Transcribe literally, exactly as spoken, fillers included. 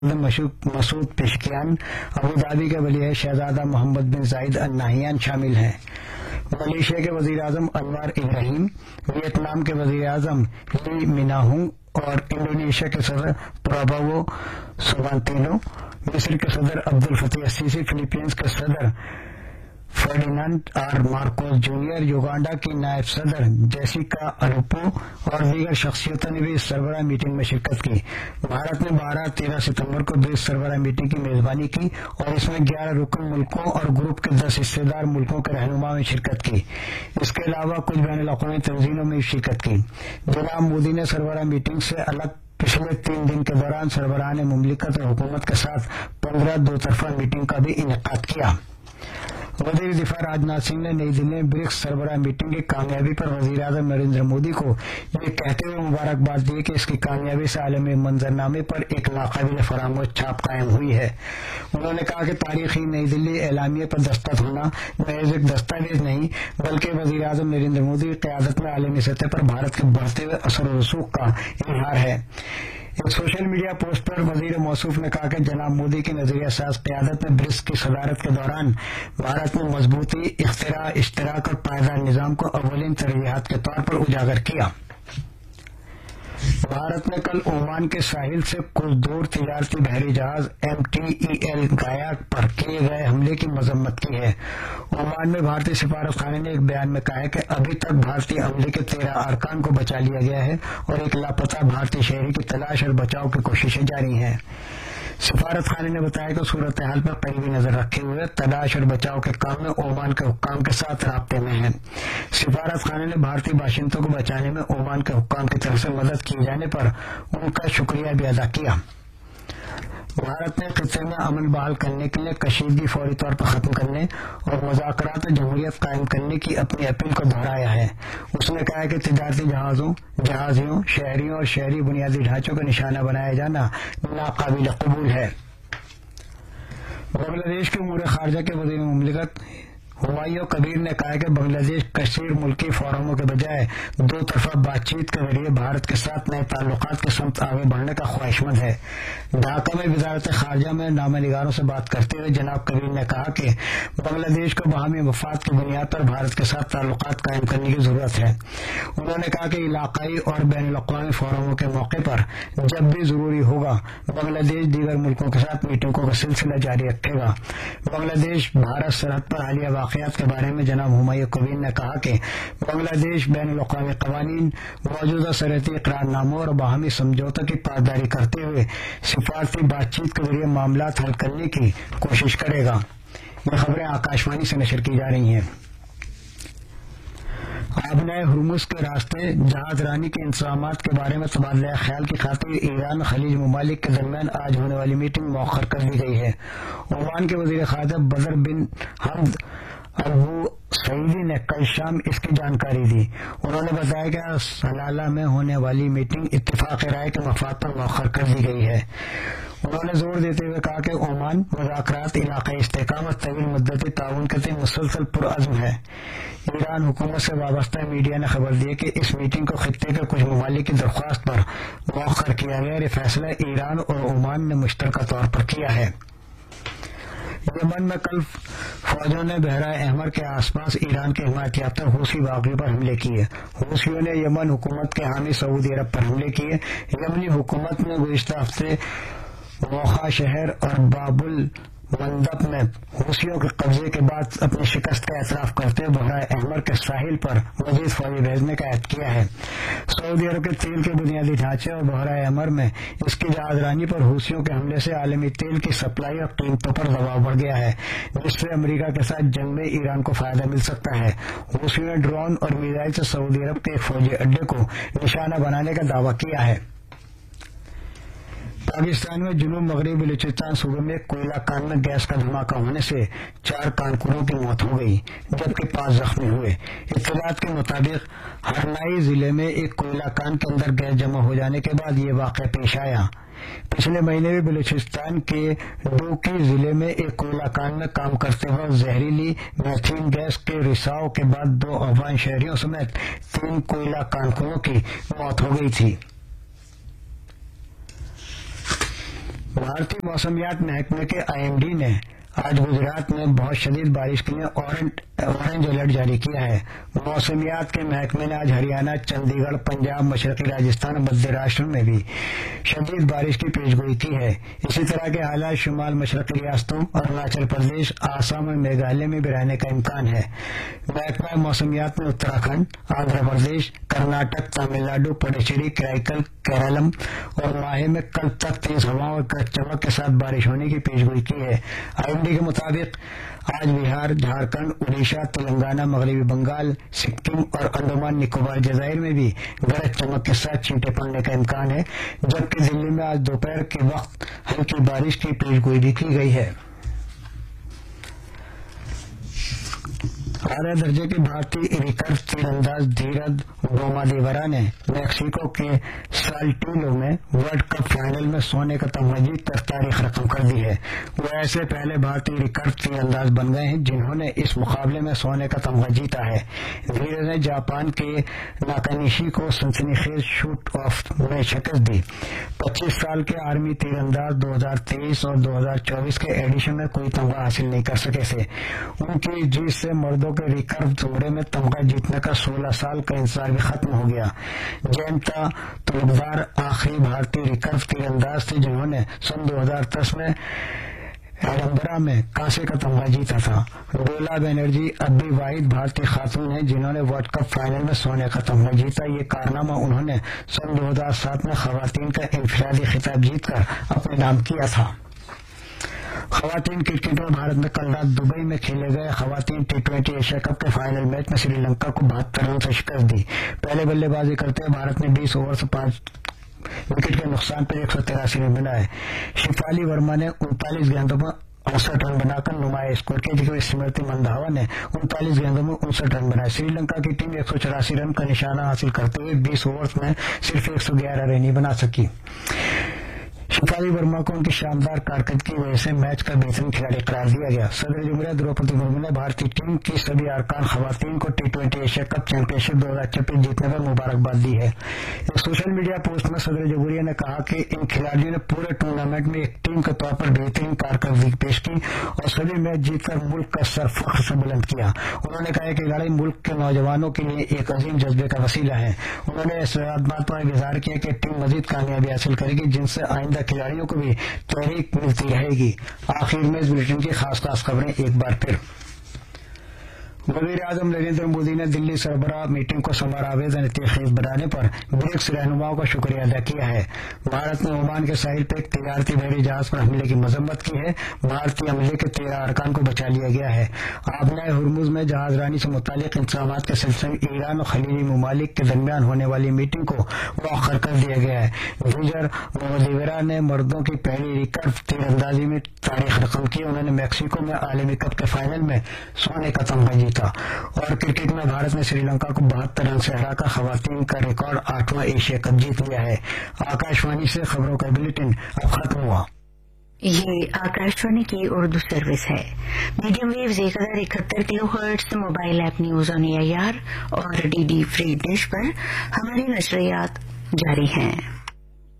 مسعود پیشکیان، Abu Dhabi کے ولی شہزادہ محمد بن زائد ال نہیان شامل ہیں۔ ملیشیا کے وزیر اعظم انور ابراہیم، ویتنام کے وزیر اعظم لی مناہونگ اور انڈونیشیا کے صدر پرابوو سوبانتینو، مصر کے صدر عبد الفتاح السیسی، فلپائنز کے صدر فرڈینانڈ آر مارکوس جونیئر، یوگانڈا کی نائب صدر جیسیکا الوپو اور دیگر شخصیتوں نے بھی اس سربراہ میٹنگ میں شرکت کی۔ بھارت نے بارہ تیرہ ستمبر کو بھی اس سربراہ میٹنگ کی میزبانی کی اور اس میں گیارہ رکن ملکوں اور گروپ کے دس حصے دار ملکوں کے رہنما نے شرکت کی۔ اس کے علاوہ کچھ بین الاقوامی تنظیموں میں بھی شرکت کی۔ جناب مودی نے سربراہ میٹنگ سے الگ پچھلے تین دن کے دوران سربراہان مملکت اور حکومت کے ساتھ پندرہ دو طرفہ میٹنگ کا بھی انعقاد کیا۔ وزیر دفاع راجناتھ سنگھ نے نئی دلی میں برکس سربراہ میٹنگ کی کامیابی پر وزیر اعظم نریندر مودی کو یہ کہتے ہوئے مبارکباد دی کہ اس کی کامیابی سے عالمی منظرنامے پر ایک ناقابل فراموش چھاپ قائم ہوئی ہے۔ انہوں نے کہا کہ تاریخی نئی دلی اعلامیے پر دستخط ہونا محض ایک دستاویز نہیں بلکہ وزیر اعظم نریندر مودی کی قیادت میں عالمی سطح پر بھارت کے بڑھتے ہوئے اثر و رسوخ کا اظہار ہے۔ ایک سوشل میڈیا پوسٹ پر وزیر موصوف نے کہا کہ جناب مودی کی نظریہ ساز قیادت میں برکس کی صدارت کے دوران بھارت نے مضبوطی، اختراع، اشتراک اور پائیدار نظام کو اولین ترجیحات کے طور پر اجاگر کیا۔ بھارت نے کل عمان کے ساحل سے کچھ دور تجارتی بحری جہاز ایم ٹی ای ایل گایا پر کیے گئے حملے کی مذمت کی ہے۔ عمان میں بھارتی سفارت خانے نے ایک بیان میں کہا ہے کہ ابھی تک بھارتی عملے کے تیرہ ارکان کو بچا لیا گیا ہے اور ایک لاپتہ بھارتی شہری کی تلاش اور بچاؤ کی کوششیں جاری ہیں۔ سفارت خانے نے بتایا کہ صورتحال پر قریبی نظر رکھے ہوئے تلاش اور بچاؤ کے کام میں عمان کے حکام کے ساتھ رابطے میں ہیں۔ سفارت خانے نے بھارتی باشندوں کو بچانے میں عمان کے حکام کی طرف سے مدد کیے جانے پر ان کا شکریہ بھی ادا کیا۔ بھارت نے خطے میں امن بحال کرنے کے لیے کشیدگی فوری طور پر ختم کرنے اور مذاکرات و جمہوریت قائم کرنے کی اپنی اپیل کو دہرایا ہے۔ اس نے کہا کہ تجارتی جہازوں، جہازیوں، شہریوں اور شہری بنیادی ڈھانچوں کا نشانہ بنایا جانا ناقابل قبول ہے۔ بنگلہ دیش کے امور خارجہ کے وزیر مملکت ہمایوں کبیر نے کہا کہ بنگلہ دیش کثیر ملکی فورموں کے بجائے دو طرفہ بات چیت کے ذریعے بھارت کے ساتھ نئے تعلقات کی سمت آگے بڑھنے کا خواہشمند ہے۔ ڈھاکہ میں وزارت خارجہ میں نامہ نگاروں سے بات کرتے ہوئے جناب کبیر نے کہا کہ بنگلہ دیش کو باہمی مفاد کی بنیاد پر بھارت کے ساتھ تعلقات قائم کرنے کی ضرورت ہے۔ انہوں نے کہا کہ علاقائی اور بین الاقوامی فورموں کے موقع پر جب بھی ضروری ہوگا بنگلہ دیش دیگر ملکوں کے ساتھ میٹنگوں کا سلسلہ جاری رکھے گا۔ بنگلہ دیش بھارت سرحد پر حالیہ واقعات کے بارے میں جناب ہمایوں کبیر نے کہا کہ بنگلہ دیش بین الاقوامی قوانین، موجودہ سرحدی اقرار ناموں اور باہمی سمجھوتوں کی پاسداری کرتے ہوئے سفارتی بات چیت کے ذریعے معاملات حل کرنے کی کوشش کرے گا۔ یہ خبریں آکاشوانی سے نشر کی جا رہی ہیں۔ آبنائے ہرمز کے راستے جہاز رانی کے انتظامات کے بارے میں تبادلہ خیال کی خاطر ایران خلیج ممالک کے درمیان آج ہونے والی میٹنگ مؤخر کر دی گئی ہے۔ عمان کے وزیر خارجہ بدر بن حمد ابو سعیدی نے کل شام اس کی جانکاری دی۔ انہوں نے بتایا کہ سلالہ میں ہونے والی میٹنگ اتفاق رائے کے مفاد پر مؤخر کر دی گئی ہے۔ انہوں نے زور دیتے ہوئے کہا کہ عمان مذاکرات، علاقائی استحکام اور طویل مدتی تعاون کے تئیں مسلسل پرعزم ہے۔ ایران حکومت سے وابستہ میڈیا نے خبر دی کہ اس میٹنگ کو خطے کے کچھ ممالک کی درخواست پر مؤخر کیا گیا اور یہ فیصلہ ایران اور عمان نے مشترکہ طور پر کیا ہے۔ یمن میں کل فوجوں نے بحیرہ احمر کے آس پاس ایران کے حمایت یافتہ حوثی باغیوں پر حملے کیے۔ حوثیوں نے یمن حکومت کے حامی سعودی عرب پر حملے کیے۔ یمنی حکومت نے گزشتہ ہفتے موخا شہر اور باب المندب میں حوثیوں کے قبضے کے بعد اپنی شکست کا اعتراف کرتے ہوئے بحیرہ احمر کے ساحل پر مزید فوجی بھیجنے کا عہد کیا ہے۔ سعودی عرب کے تیل کے بنیادی ڈھانچے اور بحیرہ احمر میں اس کی جہاز رانی پر حوثیوں کے حملے سے عالمی تیل کی سپلائی اور قیمتوں پر دباؤ بڑھ گیا ہے، جس سے امریکہ کے ساتھ جنگ میں ایران کو فائدہ مل سکتا ہے۔ حوثیوں نے ڈرون اور میزائل سے سعودی عرب کے ایک فوجی اڈے کو نشانہ بنانے کا دعویٰ کیا ہے۔ پاکستان میں جنوب مغربی بلوچستان صوبے میں کوئلہ کان میں گیس کا دھماکہ ہونے سے چار کارکنوں کی موت ہو گئی جبکہ پانچ زخمی ہوئے۔ اطلاعات کے مطابق ہرنائی ضلع میں ایک کوئلہ کان کے اندر گیس جمع ہو جانے کے بعد یہ واقعہ پیش آیا۔ پچھلے مہینے میں بلوچستان کے ڈوکی ضلع میں ایک کوئلہ کان میں کام کرتے وقت زہریلی میتھین گیس کے رساؤ کے بعد دو افغان شہریوں سمیت تین کوئلہ کارکنوں کی موت ہو گئی تھی۔ بھارتی موسمیات محکمے کے آئی ایم ڈی نے آج گجرات میں بہت شدید بارش کے لیے اورنج الرٹ جاری کیا ہے۔ موسمیات کے محکمے نے آج ہریانہ، چندی گڑھ، پنجاب، مشرقی راجستھان اور مدھیہ راشٹر میں بھی شدید بارش کی پیشگوئی کی ہے۔ اسی طرح کے حالات شمال مشرقی ریاستوں اروناچل پردیش، آسام اور میگھالیہ میں بھی رہنے کا امکان ہے۔ محکمہ موسمیات نے اتراکھنڈ، آندھرا پردیش، کرناٹک، تامل ناڈو، پڈوچیری، کرائی کیرالم اور ماہے میں کل تک تیز ہواؤں اور گرج چمک کے ساتھ بارش ہونے کی پیشگوئی کی ہے۔ آئی ایم ڈی کے مطابق آج بہار، جھارکھنڈ، اڑیسہ، تلنگانہ، مغربی بنگال، سکم اور انڈمان نکوبار جزائر میں بھی گرج چمک کے ساتھ چھینٹیں پڑنے کا امکان ہے، جبکہ دلی میں آج دوپہر کے وقت ہلکی بارش کی پیشگوئی بھی کی گئی ہے۔ اعلیٰ درجے کے بھارتی ریکرو تیر انداز دھیرج بومادیورا نے میکسیکو کے سالٹیلو میں ورلڈ کپ فائنل میں سونے کا تمغہ جیت کر تاریخ رقم کر دی ہے۔ وہ ایسے پہلے بھارتی ریکرو تیر انداز بن گئے ہیں جنہوں نے اس مقابلے میں سونے کا تمغہ جیتا ہے۔ دھیرج نے جاپان کے ناکانیشی کو سنسنی خیز شوٹ آف میں شکست دی۔ پچیس سال کے عالمی تیر انداز دو ہزار تیئیس اور دو ہزار چوبیس کے ایڈیشن میں کوئی تمغہ حاصل نہیں کر سکے تھے۔ ان کی جیت سے مردوں کے ریکرو زمرے میں تمغہ جیتنے کا سولہ سال کا انتظار بھی ختم ہو گیا۔ جینتا طلبدار آخری بھارتی ریکرو تیر انداز تھے جنہوں نے سن دو ہزار دس میں ایڈنبرا میں کانسے کا تمغہ جیتا تھا۔ ڈولا بنرجی اب بھی واحد بھارتی خاتون ہیں جنہوں نے ورلڈ کپ فائنل میں سونے کا تمغہ جیتا۔ یہ کارنامہ انہوں نے سن دو ہزار سات میں خواتین کا انفرادی خطاب جیت کر اپنے نام کیا تھا۔ خواتین کرکٹ میں بھارت میں کل رات دبئی میں کھیلے گئے خواتین ٹی ٹوئنٹی ایشیا کپ کے فائنل میچ میں سری لنکا کو بہتر رن سے شکست دی۔ پہلے بلے بازی کرتے ہوئے بھارت نے بیس اوور سے پانچ وکٹ کے نقصان پر ایک سو تراسی رن بنائے۔ شفالی ورما نے انتالیس گیندوں پر انسٹھ رن بنا کر نمایاں اسکور کیا، جبکہ اسمرتی مندھاوا نے انتالیس گیندوں میں انسٹھ رن بنائے۔ سری لنکا کی ٹیم ایک سو چوراسی رن کا نشانہ حاصل کرتے ہوئے بیس اوورز میں صرف ایک سو گیارہ رن ہی بنا سکی۔ شفالی ورما کو ان کی شاندار کارکردگی کی وجہ سے میچ کا بہترین کھلاڑی قرار دیا گیا۔ صدر جمہوریہ دروپدی مرمو نے بھارتی ٹیم کی سبھی ارکان خواتین کو T twenty Asia cup champion شپ دو ہزار چھبیس جیتنے پر مبارکباد دی ہے۔ ایک سوشل میڈیا پوسٹ میں صدر جمہوریہ نے کہا کہ ان کھلاڑیوں نے پورے ٹورنامنٹ میں ایک ٹیم کے طور پر بہترین کارکردگی پیش کی اور سبھی میچ جیت کر ملک کا سر فخر سے بلند کیا۔ انہوں نے کہا کہ لڑائی ملک کے نوجوانوں کے لیے ایک عظیم جذبے کا وسیلہ ہے۔ انہوں نے اس بات پر اظہار کیا کہ ٹیم مزید کامیابی حاصل کرے گی جن سے آئندہ کھلاڑیوں کو بھی تحریک ملتی رہے گی۔ آخر میں اس بلیٹن کی خاص خاص خبریں ایک بار پھر۔ وزیر اعظم نریندر مودی نے دلی سربراہ میٹنگ کو ثمرآمیز خیز بنانے پر برکس رہنماؤں کا شکریہ ادا کیا ہے۔ بھارت نے عمان کے ساحل پر ایک تجارتی بحری جہاز پر حملے کی مذمت کی ہے۔ بھارتی عملے کے تیرہ ارکان کو بچا لیا گیا ہے۔ آبنائے ہرمز میں جہاز رانی سے متعلق انتظامات کے سلسلے میں ایران اور خلیجی ممالک کے درمیان ہونے والی میٹنگ کو مؤخر کر دیا گیا ہے۔ ویجر بومادیورا نے مردوں کی پہلی ریکرو تیر اندازی میں تاریخ رقم کی۔ انہوں نے میکسیکو میں عالمی کپ کے فائنل میں سونے کا تمغہ جیتا اور کرکٹ میں بھارت نے سری لنکا کو بہتر رن سے ہرا کر خواتین کا ریکارڈ آٹھواں ایشیا کپ جیت لیا ہے۔ آکاش وانی سے خبروں کا بلیٹن اب ختم ہوا۔ یہ آکاش وانی کی اردو سروس ہے۔ میڈیم ویوز ایک ہزار اکہتر کلو hertz, mobile app news on a I R اور ڈی ڈی فری ڈش پر ہماری نشریات جاری ہیں۔